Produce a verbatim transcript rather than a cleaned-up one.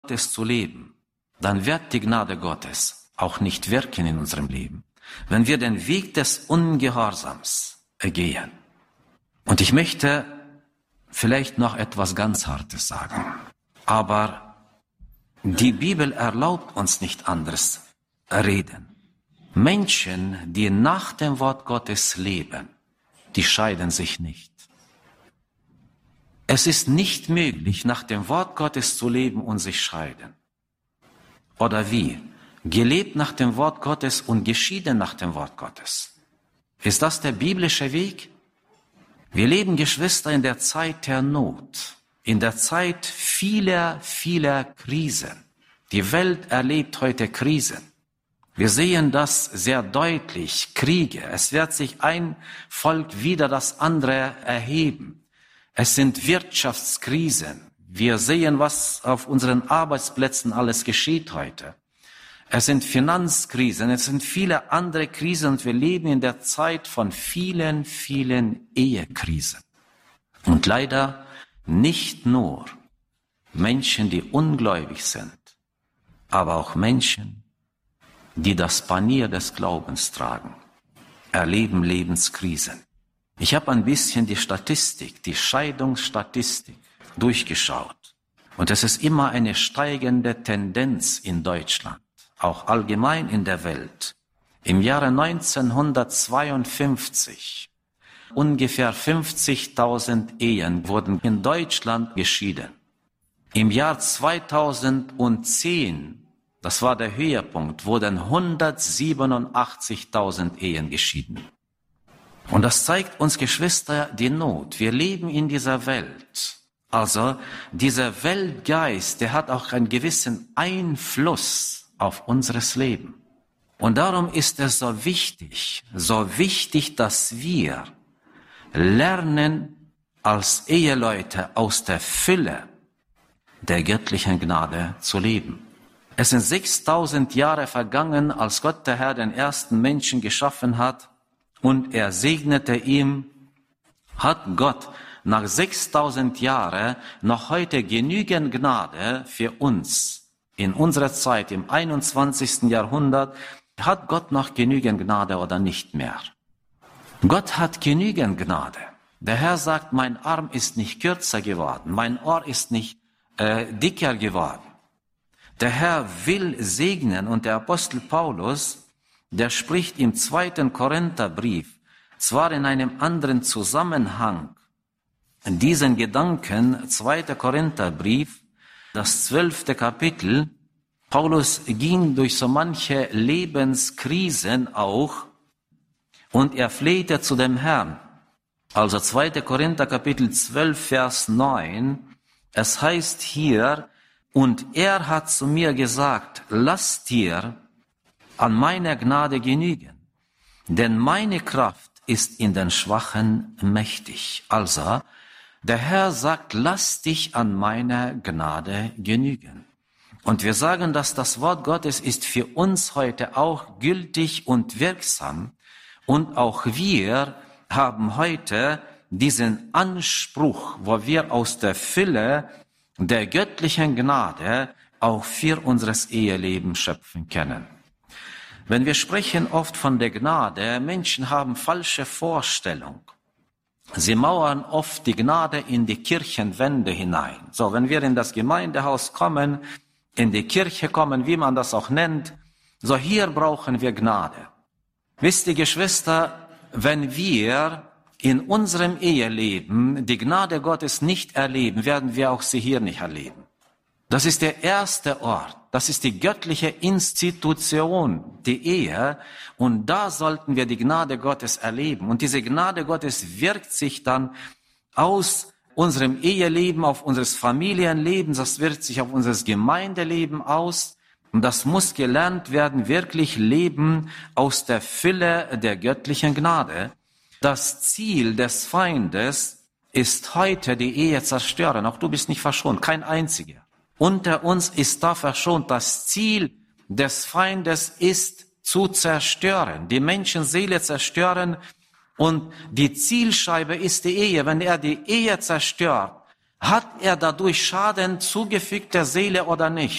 Gottes zu leben, dann wird die Gnade Gottes auch nicht wirken in unserem Leben, wenn wir den Weg des Ungehorsams gehen. Und ich möchte vielleicht noch etwas ganz Hartes sagen, aber die Bibel erlaubt uns nicht anderes reden. Menschen, die nach dem Wort Gottes leben, die scheiden sich nicht. Es ist nicht möglich, nach dem Wort Gottes zu leben und sich scheiden. Oder wie? Gelebt nach dem Wort Gottes und geschieden nach dem Wort Gottes. Ist das der biblische Weg? Wir leben, Geschwister, in der Zeit der Not, in der Zeit vieler, vieler Krisen. Die Welt erlebt heute Krisen. Wir sehen das sehr deutlich, Kriege. Es wird sich ein Volk wider das andere erheben. Es sind Wirtschaftskrisen. Wir sehen, was auf unseren Arbeitsplätzen alles geschieht heute. Es sind Finanzkrisen, es sind viele andere Krisen und wir leben in der Zeit von vielen, vielen Ehekrisen. Und leider nicht nur Menschen, die ungläubig sind, aber auch Menschen, die das Panier des Glaubens tragen, erleben Lebenskrisen. Ich habe ein bisschen die Statistik, die Scheidungsstatistik durchgeschaut. Und es ist immer eine steigende Tendenz in Deutschland, auch allgemein in der Welt. Im Jahre neunzehnhundertzweiundfünfzig, ungefähr fünfzigtausend Ehen wurden in Deutschland geschieden. Im Jahr zweitausendzehn, das war der Höhepunkt, wurden hundertsiebenundachtzigtausend Ehen geschieden. Und das zeigt uns, Geschwister, die Not. Wir leben in dieser Welt. Also dieser Weltgeist, der hat auch einen gewissen Einfluss auf unseres Leben. Und darum ist es so wichtig, so wichtig, dass wir lernen, als Eheleute aus der Fülle der göttlichen Gnade zu leben. Es sind sechstausend Jahre vergangen, als Gott der Herr den ersten Menschen geschaffen hat und er segnete ihm, hat Gott nach sechstausend Jahren noch heute genügend Gnade für uns. In unserer Zeit, im einundzwanzigsten Jahrhundert, hat Gott noch genügend Gnade oder nicht mehr? Gott hat genügend Gnade. Der Herr sagt, mein Arm ist nicht kürzer geworden, mein Ohr ist nicht äh, dicker geworden. Der Herr will segnen und der Apostel Paulus, der spricht im zweiten Korintherbrief, zwar in einem anderen Zusammenhang, diesen Gedanken, zweiter Korintherbrief, das zwölfte Kapitel. Paulus ging durch so manche Lebenskrisen auch und er flehte zu dem Herrn. Also zweiter Korinther Kapitel zwölf, Vers neun, es heißt hier, und er hat zu mir gesagt, lass dir an meiner Gnade genügen, denn meine Kraft ist in den Schwachen mächtig. Also, der Herr sagt, lass dich an meiner Gnade genügen. Und wir sagen, dass das Wort Gottes ist für uns heute auch gültig und wirksam. Und auch wir haben heute diesen Anspruch, wo wir aus der Fülle der göttlichen Gnade auch für unseres Eheleben schöpfen können. Wenn wir sprechen oft von der Gnade, Menschen haben falsche Vorstellung. Sie mauern oft die Gnade in die Kirchenwände hinein. So, wenn wir in das Gemeindehaus kommen, in die Kirche kommen, wie man das auch nennt, so hier brauchen wir Gnade. Wisst ihr, Geschwister, wenn wir in unserem Eheleben die Gnade Gottes nicht erleben, werden wir auch sie hier nicht erleben. Das ist der erste Ort. Das ist die göttliche Institution, die Ehe. Und da sollten wir die Gnade Gottes erleben. Und diese Gnade Gottes wirkt sich dann aus unserem Eheleben, auf unseres Familienleben. Das wirkt sich auf unser Gemeindeleben aus. Und das muss gelernt werden, wirklich leben aus der Fülle der göttlichen Gnade. Das Ziel des Feindes ist heute die Ehe zerstören. Auch du bist nicht verschont, kein einziger. Unter uns ist da verschont. Das Ziel des Feindes ist zu zerstören, die Menschenseele zerstören. Und die Zielscheibe ist die Ehe. Wenn er die Ehe zerstört, hat er dadurch Schaden zugefügt der Seele oder nicht?